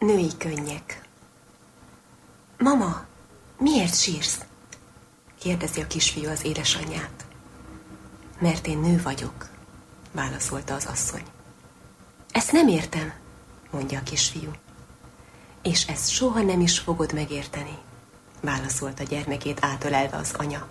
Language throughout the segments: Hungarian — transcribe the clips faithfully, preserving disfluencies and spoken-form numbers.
Női könnyek. Mama, miért sírsz? Kérdezi a kisfiú az édesanyját. Mert én nő vagyok, válaszolta az asszony. Ezt nem értem, mondja a kisfiú. És ezt soha nem is fogod megérteni, válaszolta gyermekét átölelve az anya.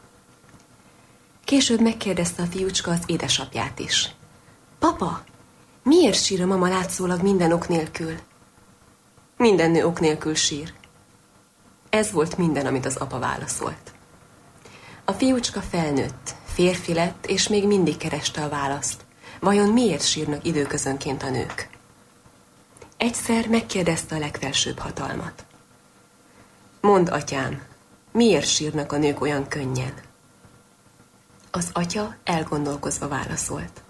Később megkérdezte a fiúcska az édesapját is. Papa, miért sír a mama látszólag minden ok nélkül? Minden nő ok nélkül sír. Ez volt minden, amit az apa válaszolt. A fiúcska felnőtt, férfi lett, és még mindig kereste a választ. Vajon miért sírnak időközönként a nők? Egyszer megkérdezte a legfelsőbb hatalmat. Mondd, atyám, miért sírnak a nők olyan könnyen? Az atya elgondolkozva válaszolt.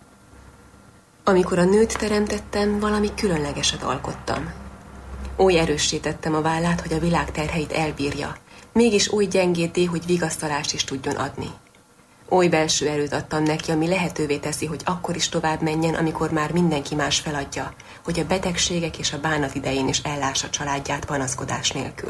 Amikor a nőt teremtettem, valami különlegeset alkottam. Oly erősítettem a vállát, hogy a világ terheit elbírja, mégis oly gyengété, hogy vigasztalást is tudjon adni. Oly belső erőt adtam neki, ami lehetővé teszi, hogy akkor is tovább menjen, amikor már mindenki más feladja, hogy a betegségek és a bánat idején is ellássa családját panaszkodás nélkül.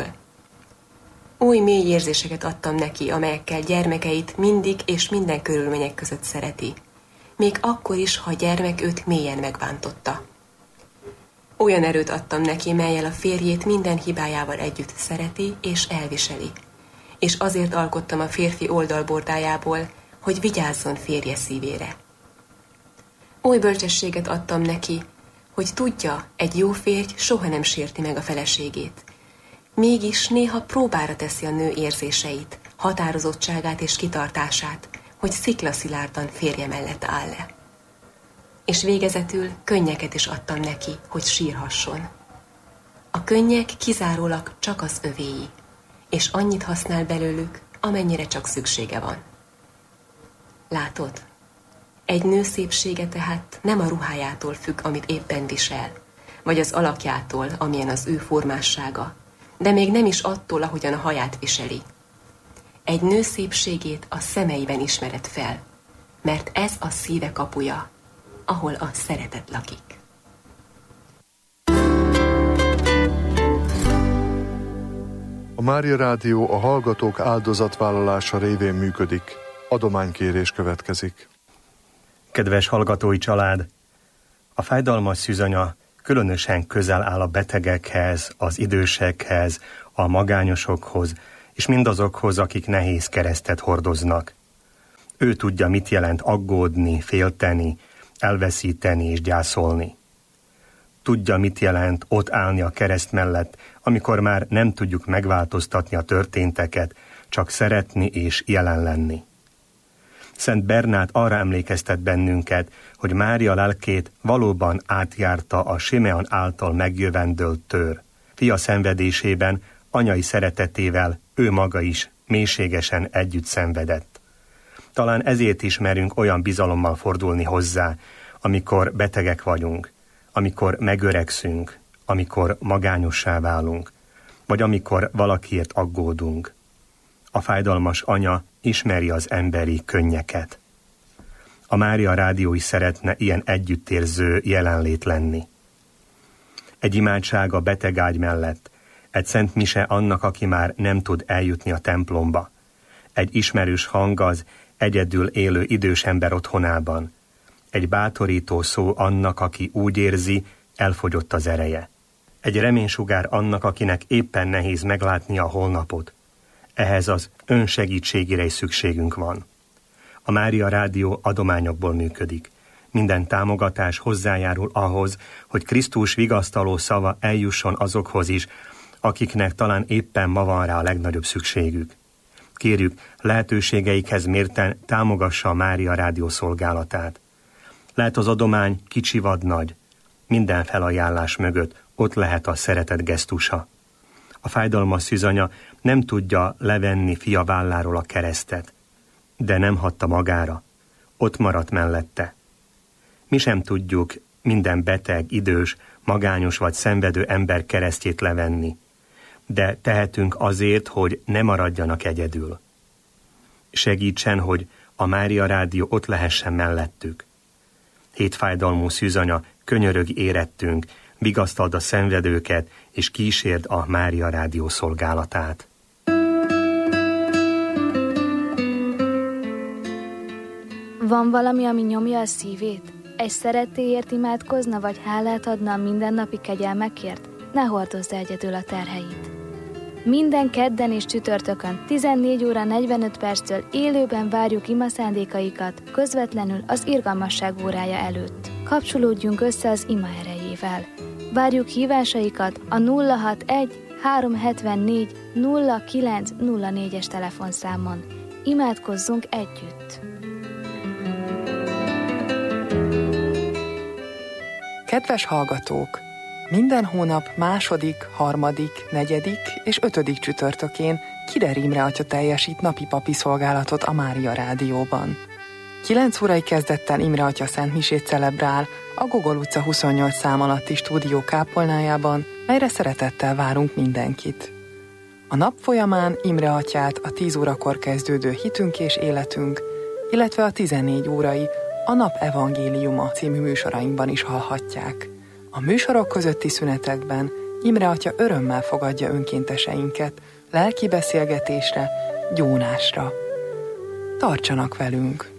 Oly mély érzéseket adtam neki, amelyekkel gyermekeit mindig és minden körülmények között szereti, még akkor is, ha a gyermek őt mélyen megbántotta. Olyan erőt adtam neki, mellyel a férjét minden hibájával együtt szereti és elviseli, és azért alkottam a férfi oldalbordájából, hogy vigyázzon férje szívére. Oly bölcsességet adtam neki, hogy tudja, egy jó férj soha nem sérti meg a feleségét. Mégis néha próbára teszi a nő érzéseit, határozottságát és kitartását, hogy sziklaszilárdan férje mellett áll le. És végezetül könnyeket is adtam neki, hogy sírhasson. A könnyek kizárólag csak az övéi, és annyit használ belőlük, amennyire csak szüksége van. Látod? Egy nő szépsége tehát nem a ruhájától függ, amit éppen visel, vagy az alakjától, amilyen az ő formássága, de még nem is attól, ahogyan a haját viseli. Egy nő szépségét a szemeiben ismered fel, mert ez a szíve kapuja, ahol a szeretet lakik. A Mária Rádió a hallgatók áldozatvállalása révén működik. Adománykérés következik. Kedves hallgatói család! A fájdalmas szűzanya különösen közel áll a betegekhez, az idősekhez, a magányosokhoz, és mindazokhoz, akik nehéz keresztet hordoznak. Ő tudja, mit jelent aggódni, félteni, elveszíteni és gyászolni. Tudja, mit jelent ott állni a kereszt mellett, amikor már nem tudjuk megváltoztatni a történteket, csak szeretni és jelen lenni. Szent Bernát arra emlékeztet bennünket, hogy Mária lelkét valóban átjárta a Simeon által megjövendölt tör. Fia szenvedésében, anyai szeretetével ő maga is mélységesen együtt szenvedett. Talán ezért is merünk olyan bizalommal fordulni hozzá, amikor betegek vagyunk, amikor megöregszünk, amikor magányossá válunk, vagy amikor valakiért aggódunk. A fájdalmas anya ismeri az emberi könnyeket. A Mária Rádió is szeretne ilyen együttérző jelenlét lenni. Egy imádság a betegágy mellett, egy szent mise annak, aki már nem tud eljutni a templomba, egy ismerős hang az egyedül élő idős ember otthonában, egy bátorító szó annak, aki úgy érzi, elfogyott az ereje. Egy reménysugár annak, akinek éppen nehéz meglátnia a holnapot. Ehhez az önsegítségére is szükségünk van. A Mária Rádió adományokból működik. Minden támogatás hozzájárul ahhoz, hogy Krisztus vigasztaló szava eljusson azokhoz is, akiknek talán éppen ma van rá a legnagyobb szükségük. Kérjük, lehetőségeikhez mérten támogassa a Mária Rádió szolgálatát. Lehet az adomány kicsi vagy nagy, minden felajánlás mögött ott lehet a szeretet gesztusa. A fájdalmas szűzanya nem tudja levenni fia válláról a keresztet, de nem hagyta magára, ott maradt mellette. Mi sem tudjuk minden beteg, idős, magányos vagy szenvedő ember keresztjét levenni, de tehetünk azért, hogy ne maradjanak egyedül. Segítsen, hogy a Mária Rádió ott lehessen mellettük. Hétfájdalmú szűzanya, könyörög érettünk, vigasztald a szenvedőket, és kísérd a Mária Rádió szolgálatát. Van valami, ami nyomja a szívét? Egy szerettéért imádkozna, vagy hálát adna a mindennapi kegyelmekért? Ne hordozz egyedül a terheit. Minden kedden és csütörtökön tizennégy óra negyvenöt perctől élőben várjuk ima szándékaikat, közvetlenül az irgalmasság órája előtt. Kapcsolódjunk össze az ima erejével. Várjuk hívásaikat a nulla hatvanegy háromszázhetvennégy nulla kilenc nulla négyes telefonszámon. Imádkozzunk együtt! Kedves hallgatók! Minden hónap második, harmadik, negyedik és ötödik csütörtökén Kider Imre atya teljesít napi papi szolgálatot a Mária Rádióban. kilenc órai kezdettel Imre atya szentmisét celebrál a Gogol utca huszonnyolc szám alatti stúdió kápolnájában, melyre szeretettel várunk mindenkit. A nap folyamán Imre atyát a tíz órakor kezdődő Hitünk és életünk, illetve a tizennégy órai a Nap Evangéliuma című műsorainkban is hallhatják. A műsorok közötti szünetekben Imre atya örömmel fogadja önkénteseinket lelki beszélgetésre, gyónásra. Tartsanak velünk!